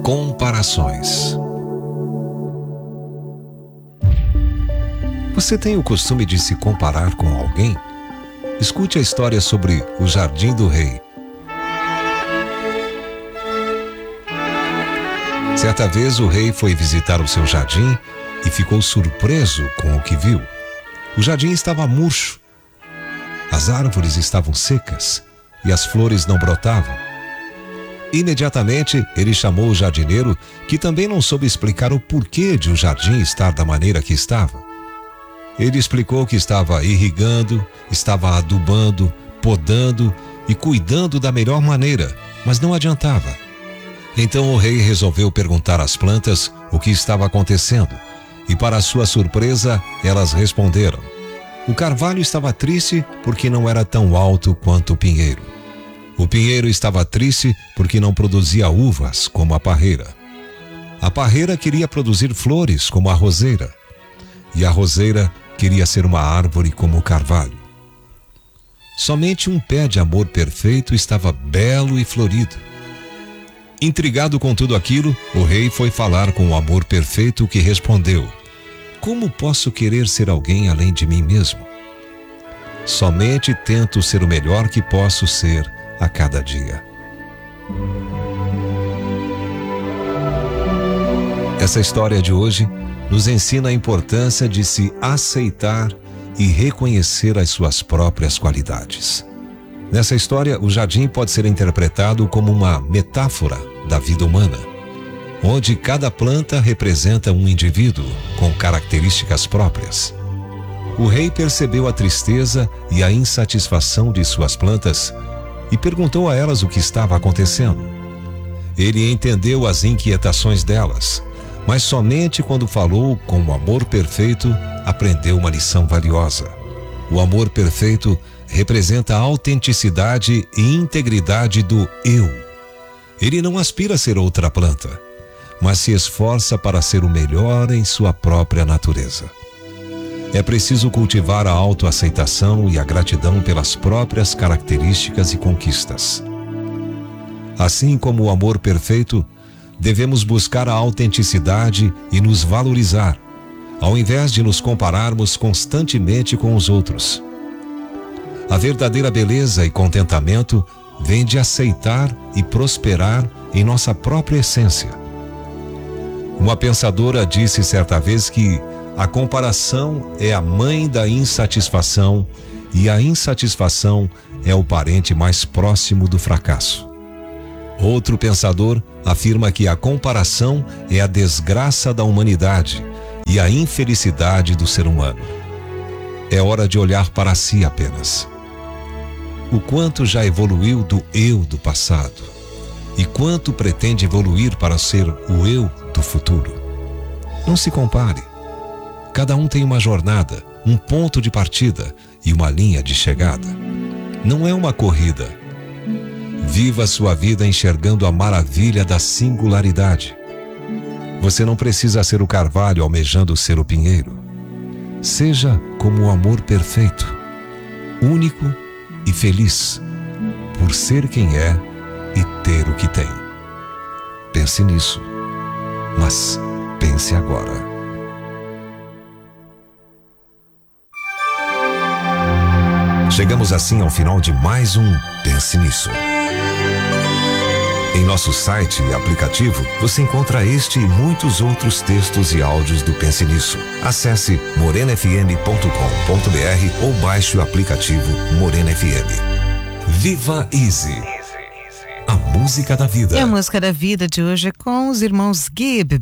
Comparações. Você tem o costume de se comparar com alguém? Escute a história sobre o Jardim do Rei. Certa vez o rei foi visitar o seu jardim e ficou surpreso com o que viu. O jardim estava murcho, as árvores estavam secas e as flores não brotavam. Imediatamente ele chamou o jardineiro, que também não soube explicar o porquê de o jardim estar da maneira que estava. Ele explicou que estava irrigando, estava adubando, podando e cuidando da melhor maneira, mas não adiantava. Então o rei resolveu perguntar às plantas o que estava acontecendo, e para sua surpresa, elas responderam. O carvalho estava triste porque não era tão alto quanto o pinheiro. O pinheiro estava triste porque não produzia uvas como a parreira. A parreira queria produzir flores como a roseira, e a roseira queria ser uma árvore como o carvalho. Somente um pé de amor perfeito estava belo e florido. Intrigado com tudo aquilo, o rei foi falar com o amor perfeito, que respondeu: como posso querer ser alguém além de mim mesmo? Somente tento ser o melhor que posso ser a cada dia. Essa história de hoje nos ensina a importância de se aceitar e reconhecer as suas próprias qualidades. Nessa história, o jardim pode ser interpretado como uma metáfora da vida humana, onde cada planta representa um indivíduo com características próprias. O rei percebeu a tristeza e a insatisfação de suas plantas e perguntou a elas o que estava acontecendo. Ele entendeu as inquietações delas, mas somente quando falou com o amor perfeito, aprendeu uma lição valiosa. O amor perfeito representa a autenticidade e integridade do eu. Ele não aspira a ser outra planta, mas se esforça para ser o melhor em sua própria natureza. É preciso cultivar a autoaceitação e a gratidão pelas próprias características e conquistas. Assim como o amor perfeito, devemos buscar a autenticidade e nos valorizar, ao invés de nos compararmos constantemente com os outros. A verdadeira beleza e contentamento vem de aceitar e prosperar em nossa própria essência. Uma pensadora disse certa vez que a comparação é a mãe da insatisfação e a insatisfação é o parente mais próximo do fracasso. Outro pensador afirma que a comparação é a desgraça da humanidade e a infelicidade do ser humano. É hora de olhar para si apenas. O quanto já evoluiu do eu do passado e quanto pretende evoluir para ser o eu do futuro. Não se compare. Cada um tem uma jornada, um ponto de partida e uma linha de chegada. Não é uma corrida. Viva sua vida enxergando a maravilha da singularidade. Você não precisa ser o carvalho almejando ser o pinheiro. Seja como o amor perfeito, único e feliz, por ser quem é e ter o que tem. Pense nisso, mas pense agora. Chegamos assim ao final de mais um Pense Nisso. Em nosso site e aplicativo, você encontra este e muitos outros textos e áudios do Pense Nisso. Acesse morenafm.com.br ou baixe o aplicativo Morena FM. Viva Easy, a música da vida. E a música da vida de hoje é com os irmãos Gibb.